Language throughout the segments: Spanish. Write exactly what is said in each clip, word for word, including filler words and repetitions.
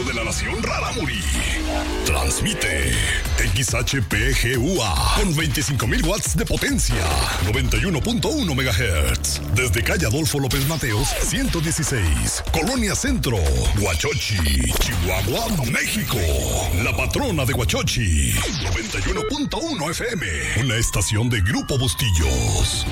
radio de la nación Rarámuri. Transmite X H P G U A con veinticinco mil watts de potencia, noventa y uno punto uno megahertz. Desde calle Adolfo López Mateos, ciento dieciséis, Colonia Centro, Huachochi, Chihuahua, México. La patrona de Huachochi, noventa y uno punto uno F M, una estación de Grupo Bustillos.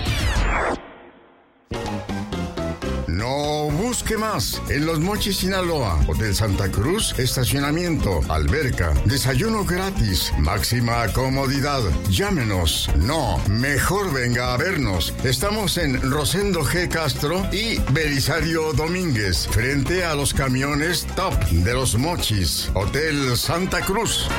No busque más. En Los Mochis, Sinaloa, Hotel Santa Cruz, estacionamiento, alberca, desayuno gratis, máxima comodidad. Llámenos. No, mejor venga a vernos. Estamos en Rosendo G. Castro y Belisario Domínguez, frente a los camiones Top de Los Mochis, Hotel Santa Cruz.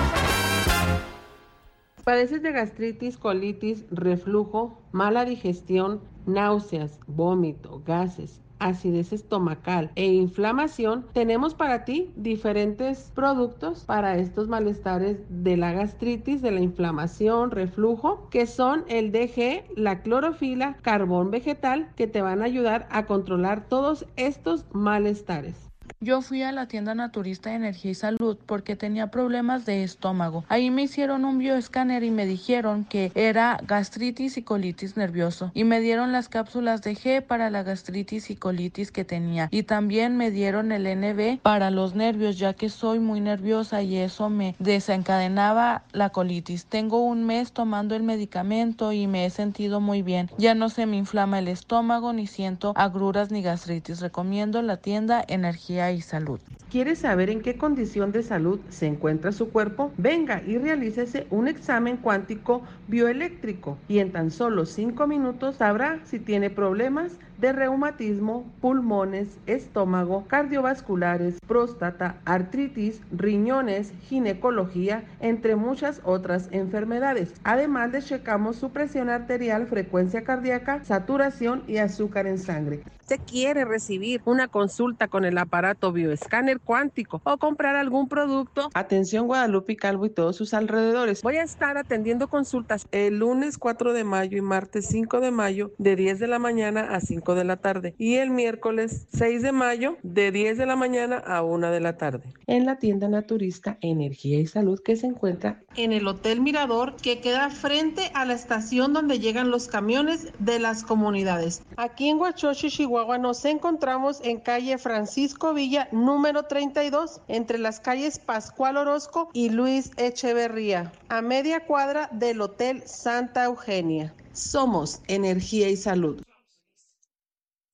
¿Padeces de gastritis, colitis, reflujo, mala digestión, náuseas, vómito, gases, acidez estomacal e inflamación? Tenemos para ti diferentes productos para estos malestares de la gastritis, de la inflamación, reflujo, que son el D G, la clorofila, carbón vegetal, que te van a ayudar a controlar todos estos malestares. Yo fui a la tienda naturista de Energía y Salud porque tenía problemas de estómago. Ahí me hicieron un bioescáner y me dijeron que era gastritis y colitis nervioso. Y me dieron las cápsulas de G para la gastritis y colitis que tenía. Y también me dieron el N B para los nervios, ya que soy muy nerviosa y eso me desencadenaba la colitis. Tengo un mes tomando el medicamento y me he sentido muy bien. Ya no se me inflama el estómago, ni siento agruras ni gastritis. Recomiendo la tienda Energía y Salud. ¿Quieres saber en qué condición de salud se encuentra su cuerpo? Venga y realícese un examen cuántico bioeléctrico y en tan solo cinco minutos sabrá si tiene problemas de reumatismo, pulmones, estómago, cardiovasculares, próstata, artritis, riñones, ginecología, entre muchas otras enfermedades. Además, le checamos su presión arterial, frecuencia cardíaca, saturación y azúcar en sangre. ¿Usted quiere recibir una consulta con el aparato bioescáner cuántico o comprar algún producto? Atención Guadalupe y Calvo y todos sus alrededores. Voy a estar atendiendo consultas el lunes cuatro de mayo y martes cinco de mayo de diez de la mañana a cinco de la tarde y el miércoles seis de mayo de diez de la mañana a una de la tarde. En la tienda naturista Energía y Salud, que se encuentra en el Hotel Mirador, que queda frente a la estación donde llegan los camiones de las comunidades. Aquí en Huachochi, Chihuahua, nos encontramos en calle Francisco Villa, número treinta y dos, entre las calles Pascual Orozco y Luis Echeverría, a media cuadra del Hotel Santa Eugenia. Somos Energía y Salud.